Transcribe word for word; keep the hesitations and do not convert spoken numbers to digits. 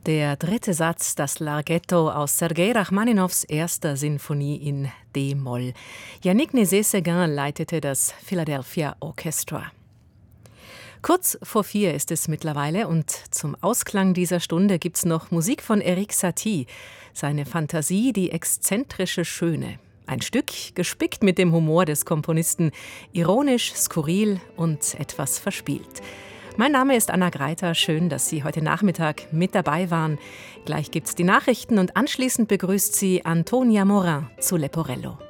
Der dritte Satz, das Larghetto aus Sergei Rachmaninows erster Sinfonie in D-Moll. Yannick Nézet-Séguin leitete das Philadelphia Orchestra. Kurz vor vier ist es mittlerweile und zum Ausklang dieser Stunde gibt's noch Musik von Erik Satie, seine Fantasie, die exzentrische Schöne. Ein Stück gespickt mit dem Humor des Komponisten, ironisch, skurril und etwas verspielt. Mein Name ist Anna Greiter, schön, dass Sie heute Nachmittag mit dabei waren. Gleich gibt's die Nachrichten und anschließend begrüßt Sie Antonia Morin zu Leporello.